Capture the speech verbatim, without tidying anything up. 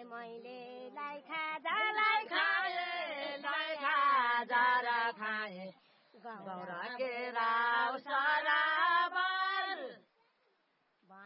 मैले लाई खाजालाई खाए लाई खाजा र खाए गौरा केरा सरा